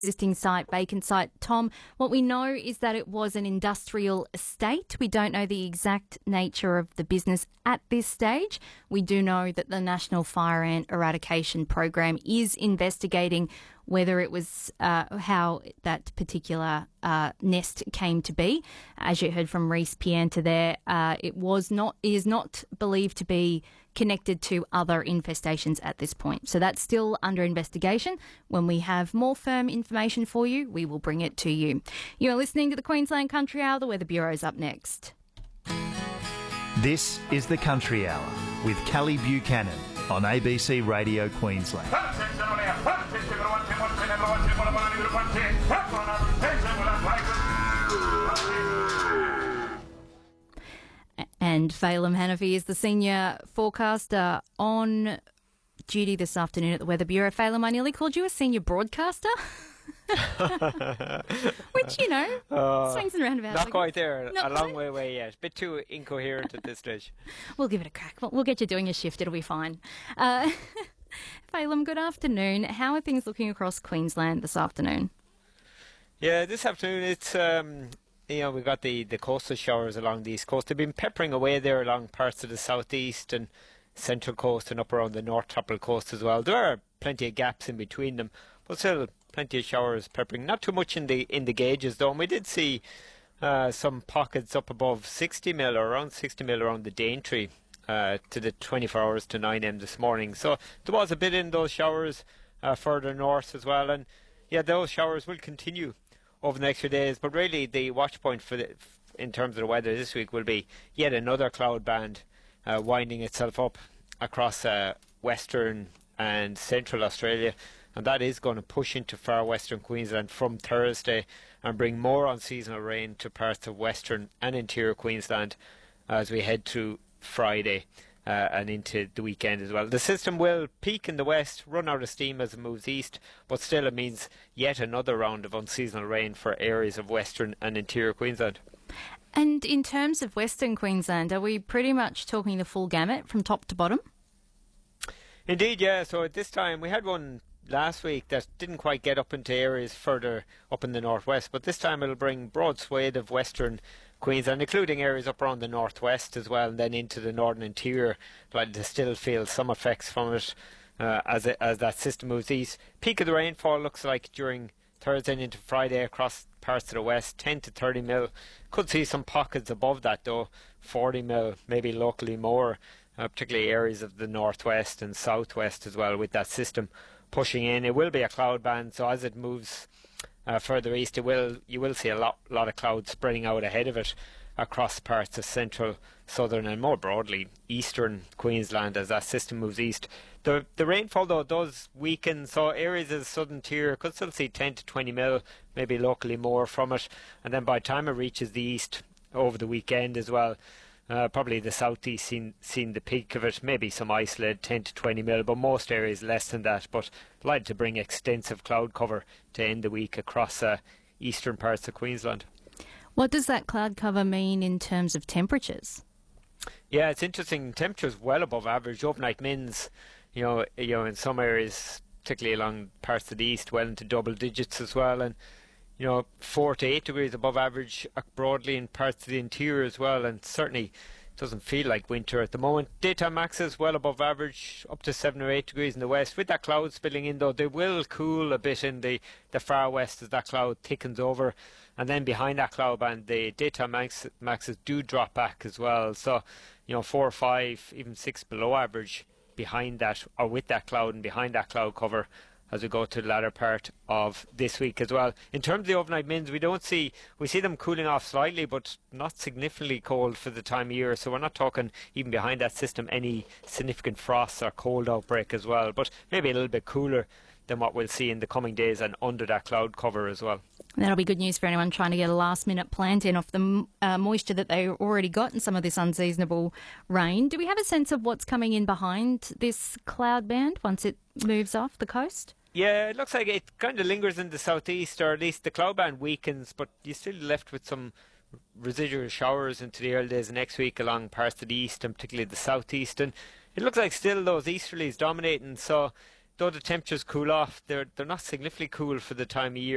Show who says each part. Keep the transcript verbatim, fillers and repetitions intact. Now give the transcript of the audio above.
Speaker 1: Existing site, vacant site. Tom, what we know is that it was an industrial estate. We don't know the exact nature of the business at this stage. We do know that the National Fire Ant Eradication Program is investigating whether it was uh, how that particular uh, nest came to be. As you heard from Reese Pianta there, uh, it was not it is not believed to be connected to other infestations at this point. So that's still under investigation. When we have more firm information for you, we will bring it to you. You are listening to the Queensland Country Hour. The Weather Bureau is up next.
Speaker 2: This is the Country Hour with Kelly Buchanan on A B C Radio Queensland.
Speaker 1: And Phelim Hanafi is the senior forecaster on duty this afternoon at the Weather Bureau. Phelim, I nearly called you a senior broadcaster. Which, you know, uh, swings and roundabouts.
Speaker 3: Not quite there.
Speaker 1: Not
Speaker 3: a
Speaker 1: quite.
Speaker 3: long way away yet. A bit too incoherent at this stage.
Speaker 1: We'll give it a crack. We'll, we'll get you doing a shift. It'll be fine. Uh, Phelim, good afternoon. How are things looking across Queensland this afternoon?
Speaker 3: Yeah, this afternoon it's... Um, You know, we've got the, the coastal showers along the east coast. They've been peppering away there along parts of the southeast and central coast and up around the north tropical coast as well. There are plenty of gaps in between them, but still plenty of showers peppering. Not too much in the in the gauges though. And we did see uh, some pockets up above sixty mil or around sixty mil around the Daintree uh, to the twenty-four hours to nine a m this morning. So there was a bit in those showers uh, further north as well. And yeah, those showers will continue over the next few days, but really the watch point for the, in terms of the weather this week will be yet another cloud band uh, winding itself up across uh, western and central Australia, and that is going to push into far western Queensland from Thursday and bring more unseasonal rain to parts of western and interior Queensland as we head to Friday. Uh, and into the weekend as well. The system will peak in the west, run out of steam as it moves east, but still it means yet another round of unseasonal rain for areas of western and interior Queensland.
Speaker 1: And in terms of western Queensland, are we pretty much talking the full gamut from top to bottom?
Speaker 3: Indeed, yeah. So at this time, we had one last week that didn't quite get up into areas further up in the northwest, but this time it'll bring broad swathe of western Queensland, including areas up around the northwest as well, and then into the northern interior, but to still feel some effects from it uh, as it, as that system moves east. Peak of the rainfall looks like during Thursday and into Friday across parts of the west, ten to thirty mil. Could see some pockets above that though, forty mil, maybe locally more, uh, particularly areas of the northwest and southwest as well with that system pushing in. It will be a cloud band, so as it moves Uh, further east, it will you will see a lot lot of clouds spreading out ahead of it across parts of central, southern and more broadly eastern Queensland as that system moves east. The the rainfall though does weaken, so areas of the southern tier could still see ten to twenty mil, maybe locally more from it, and then by the time it reaches the east over the weekend as well, Uh, probably the southeast seen seen the peak of it, maybe some isolated ten to twenty mil, but most areas less than that. But likely to bring extensive cloud cover to end the week across uh, eastern parts of Queensland.
Speaker 1: What does that cloud cover mean in terms of temperatures?
Speaker 3: Yeah, it's interesting. Temperatures well above average. Overnight mins, you know, you know, in some areas, particularly along parts of the east, well into double digits as well, and you know, four to eight degrees above average broadly in parts of the interior as well, and certainly doesn't feel like winter at the moment. Daytime maxes well above average, up to seven or eight degrees in the west. With that cloud spilling in though, they will cool a bit in the, the far west as that cloud thickens over, and then behind that cloud band the daytime max, maxes do drop back as well. So, you know, four or five, even six below average behind that, or with that cloud and behind that cloud cover as we go to the latter part of this week as well. In terms of the overnight mins, we don't see, we see them cooling off slightly, but not significantly cold for the time of year. So we're not talking, even behind that system, any significant frost or cold outbreak as well. But maybe a little bit cooler than what we'll see in the coming days and under that cloud cover as well.
Speaker 1: That'll be good news for anyone trying to get a last-minute plant in off the uh, moisture that they already got in some of this unseasonable rain. Do we have a sense of what's coming in behind this cloud band once it moves off the coast?
Speaker 3: Yeah, it looks like it kind of lingers in the southeast, or at least the cloud band weakens, but you're still left with some residual showers into the early days of next week along parts of the east and particularly the southeast. And it looks like still those easterlies dominating, so though the temperatures cool off, they're, they're not significantly cool for the time of year.